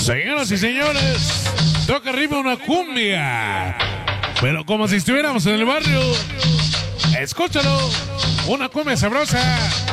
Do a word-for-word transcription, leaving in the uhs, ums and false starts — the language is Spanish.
Señoras y señores, toca arriba una cumbia, pero como si estuviéramos en el barrio. Escúchalo, una cumbia sabrosa.